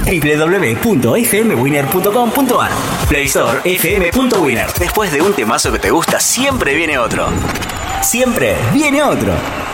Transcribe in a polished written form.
www.fmwinner.com.ar. Play Store fm.winner. Después de un temazo que te gusta, siempre viene otro. Siempre viene otro.